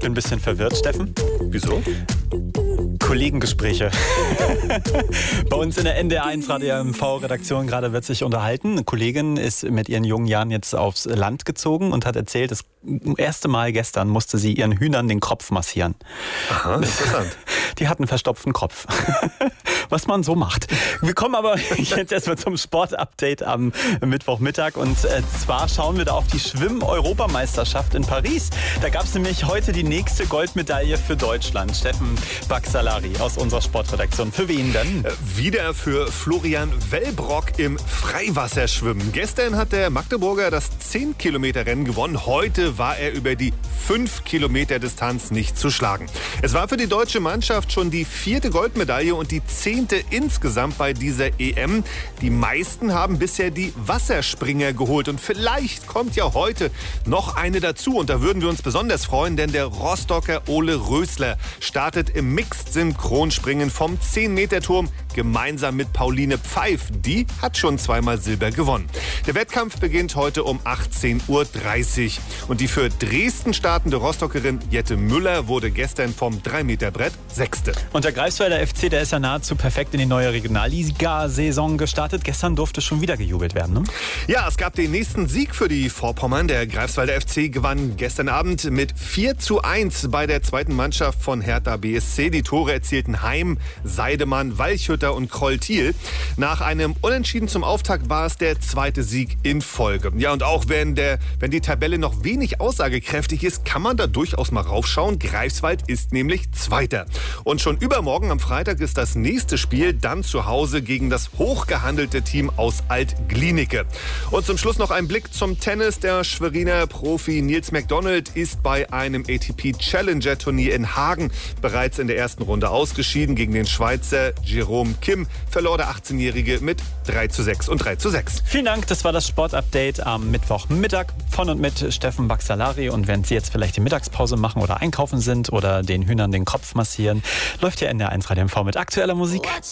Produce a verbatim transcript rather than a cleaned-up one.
bin ein bisschen verwirrt, Steffen. Wieso? Kollegengespräche. Bei uns in der N D R eins Radio M V-Redaktion gerade wird sich unterhalten. Eine Kollegin ist mit ihren jungen Jahren jetzt aufs Land gezogen und hat erzählt, das erste Mal gestern musste sie ihren Hühnern den Kopf massieren. Aha, interessant. Die hatten einen verstopften Kopf. Was man so macht. Wir kommen aber jetzt erstmal zum Sportupdate am Mittwochmittag. Und äh, zwar schauen wir da auf die Schwimm-Europameisterschaft in Paris. Da gab es nämlich heute die nächste Goldmedaille für Deutschland. Steffen Baxalari aus unserer Sportredaktion. Für wen denn? Äh, wieder für Florian Wellbrock im Freiwasserschwimmen. Gestern hat der Magdeburger das zehn Kilometer Rennen gewonnen. Heute war er über die fünf Kilometer Distanz nicht zu schlagen. Es war für die deutsche Mannschaft schon die vierte Goldmedaille und die zehnte insgesamt bei dieser E M. Die meisten haben bisher die Wasserspringer geholt und vielleicht kommt ja heute noch eine dazu. Und da würden wir uns besonders freuen, denn der Rostocker Ole Rösler startet im Mixed-Synchronspringen vom zehn Meter Turm gemeinsam mit Pauline Pfeif. Die hat schon zweimal Silber gewonnen. Der Wettkampf beginnt heute um achtzehn Uhr dreißig. Und die für Dresden startende Rostockerin Jette Müller wurde gestern vom drei Meter Brett Sechste. Und der Greifswalder F C, der ist ja nahezu perfekt in die neue Regionalliga-Saison gestartet. Gestern durfte schon wieder gejubelt werden, ne? Ja, es gab den nächsten Sieg für die Vorpommern. Der Greifswalder F C gewann gestern Abend mit vier zu eins bei der zweiten Mannschaft von Hertha B S C. Die Tore erzielten Heim, Seidemann, Walchhütter und Kroll-Thiel. Nach einem Unentschieden zum Auftakt war es der zweite Sieg in Folge. Ja, und auch wenn, der, wenn die Tabelle noch wenig aussagekräftig ist, kann man da durchaus mal raufschauen. Greifswald ist nämlich Zweiter. Und schon übermorgen am Freitag ist das nächste Spiel dann zu Hause gegen das hochgehandelte Team aus Alt-Glienicke. Und zum Schluss noch ein Blick zum Tennis. Der Schweriner Profi Nils McDonald ist bei einem A T P Challenger Turnier in Hagen bereits in der ersten Runde ausgeschieden. Gegen den Schweizer Jerome Kim verlor der achtzehnjährige mit drei zu sechs und drei zu sechs. Vielen Dank, das war das Sportupdate am Mittwochmittag von und mit Steffen Baxalari. Und wenn Sie jetzt vielleicht die Mittagspause machen oder einkaufen sind oder den Hühnern den Kopf massieren, läuft ja N D R eins Radio M V mit aktueller Musik.